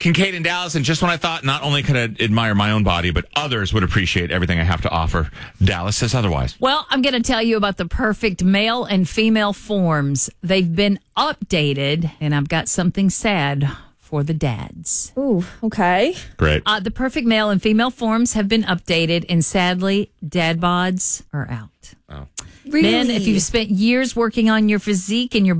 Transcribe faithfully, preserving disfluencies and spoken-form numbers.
Kincaid in Dallas, and just when I thought not only could I admire my own body, but others would appreciate everything I have to offer, Dallas says otherwise. Well, I'm going to tell you about the perfect male and female forms. They've been updated, and I've got something sad for the dads. Ooh, okay. Great. Uh, the perfect male and female forms have been updated, and sadly, dad bods are out. Oh. Really? Men, if you've spent years working on your physique and your